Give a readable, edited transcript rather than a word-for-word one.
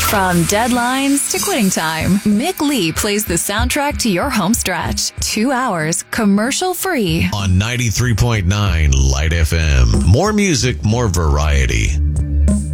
From deadlines to quitting time, Mick Lee plays the soundtrack to your home stretch. 2 hours, commercial-free. On 93.9 Light FM. More music, more variety.